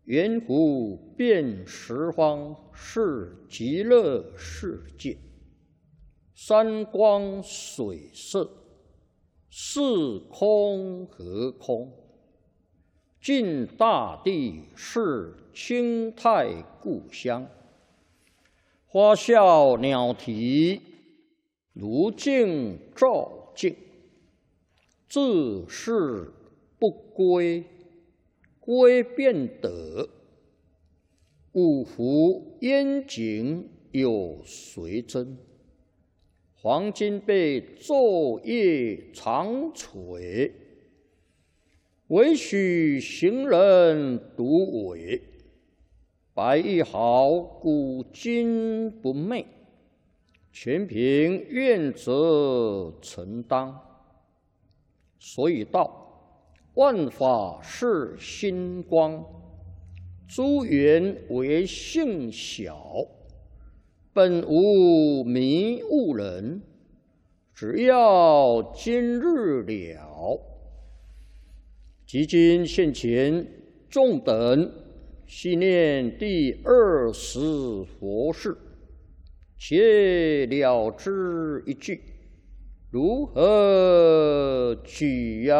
圆湖遍十方是极乐世界，山光水色，是空和空。尽大地是清泰故乡，花笑鸟啼，如镜照镜。自是不归，归便得。五湖烟景有谁真？黄金被昼夜长垂，唯许行人独伟。白玉毫古今不昧，全凭愿者承当。所以道，万法是心光，诸缘为性小，本无迷悟人，只要今日了。即今现前，众等系念第20佛事，且了之一句。如何取样？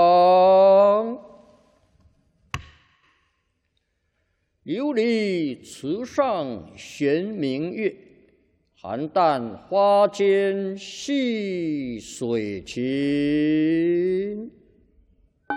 琉璃池上悬明月，邯郸花间戏水琴。